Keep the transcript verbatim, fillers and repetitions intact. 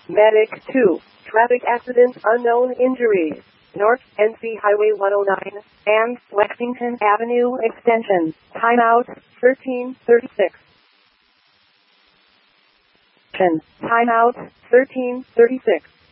Medic two. Traffic accident, unknown injuries. North N C Highway one oh nine and Lexington Avenue Extension. Timeout thirteen thirty-six. Timeout thirteen thirty-six.